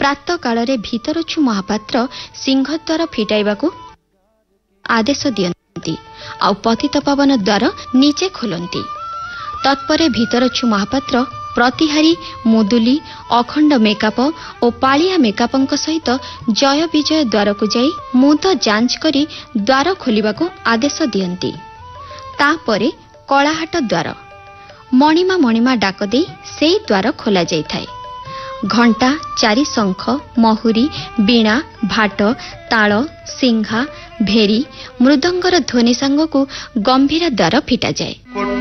प्रातः कालरे भितरछु महापात्र सिंहद्वार फिटाइबाकू आदेश दियंती आउ पतित पावन द्वार नीचे खोलंती। तत्परे भितरछु महापात्र प्रतिहारी मुदुली अखंड मेकअप और पालिया मेकअपंक सहित जय विजय द्वार को जाई मुद जांच करी द्वार खोलिबाकू आदेश दियंती। तापरे कलाहाट द्वार मणिमा मणिमा डाक दे सेई द्वार खोला जाई थाए। घंटा चारि शंख महुरी बीणा भाट ताल सिंघा भेरी मृदंगर ध्वनि सांगकू गंभीर द्वार फिटा जाए।